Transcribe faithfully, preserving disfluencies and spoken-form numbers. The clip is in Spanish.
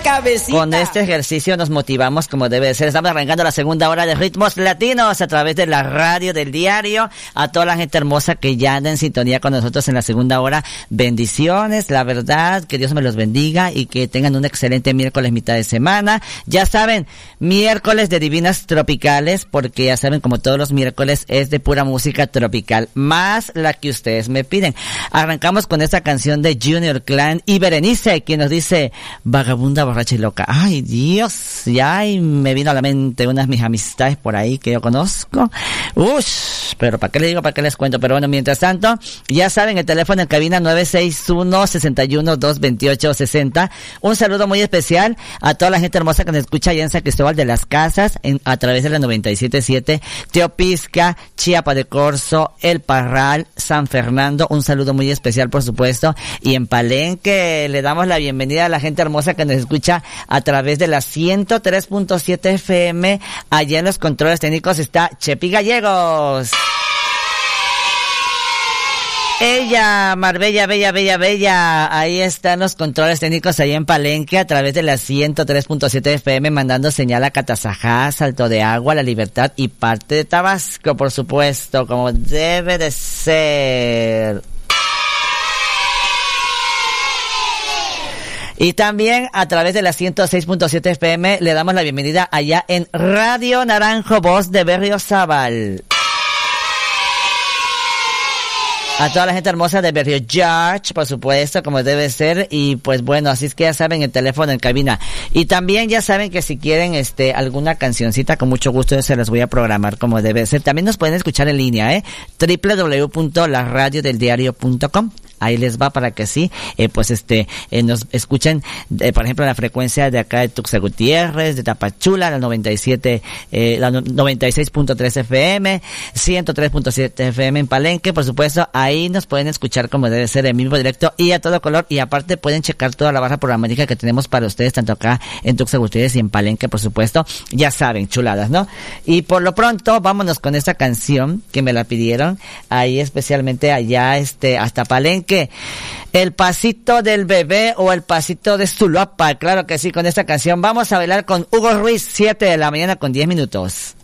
cabecita. Con este ejercicio nos motivamos como debe ser. Estamos arrancando la segunda hora de Ritmos Latinos a través de la radio del diario. A toda la gente hermosa que ya anda en sintonía con nosotros en la segunda hora, bendiciones, la verdad, que Dios me los bendiga y que tengan un excelente miércoles mitad de semana. Ya saben, miércoles de Divinas Tropicales, porque ya saben, como todos los miércoles es de pura música tropical, más la que ustedes me piden. Arrancamos con esta canción de Junior Clan y Berenice, quien nos dice vagabunda, borracha y loca. Ay, Dios, ya me vino a la mente unas de mis amistades por ahí que yo conozco. Ush, pero ¿para qué les digo? ¿Para qué les cuento? Pero bueno, mientras tanto, ya saben, el teléfono en cabina nueve seis uno, seis uno, dos dos ocho, seis cero. Un saludo muy especial a toda la gente hermosa que nos escucha allá en San Cristóbal de las Casas, en, a través de la noventa y siete punto siete, Teopisca, Chiapa de Corzo, El Parral, San Fernando. Un saludo muy especial, por supuesto. Y en Palenque le damos la bienvenida a la gente hermosa que nos escucha a través de la ciento tres punto siete F M. Allá en los controles técnicos está Chepi Gallegos. Ella, Marbella, bella, bella, bella. Ahí están los controles técnicos ahí en Palenque a través de la ciento tres punto siete F M, mandando señal a Catazajá, Salto de Agua, La Libertad y parte de Tabasco, por supuesto, como debe de ser. Y también a través de la ciento seis punto siete F M le damos la bienvenida allá en Radio Naranjo, voz de Berriozábal. A toda la gente hermosa de Berrio George, por supuesto, como debe ser. Y pues bueno, así es que ya saben, el teléfono en cabina. Y también ya saben que si quieren este alguna cancioncita, con mucho gusto yo se las voy a programar como debe ser. También nos pueden escuchar en línea, ¿eh? doble u doble u doble u punto la radio del diario punto com. Ahí les va para que sí, eh, pues este, eh, nos escuchen, eh, por ejemplo, la frecuencia de acá de Tuxtla Gutiérrez, de Tapachula, la noventa y siete, eh, la noventa y seis punto tres F M, ciento tres punto siete F M en Palenque, por supuesto. Ahí nos pueden escuchar como debe ser, en vivo, directo y a todo color. Y aparte pueden checar toda la barra programática que tenemos para ustedes, tanto acá en Tuxtla Gutiérrez y en Palenque, por supuesto. Ya saben, chuladas, ¿no? Y por lo pronto, vámonos con esta canción que me la pidieron, ahí especialmente allá, este, hasta Palenque. El pasito del bebé o el pasito de Zulapa, claro que sí, con esta canción. Vamos a bailar con Hugo Ruiz, siete de la mañana con diez minutos.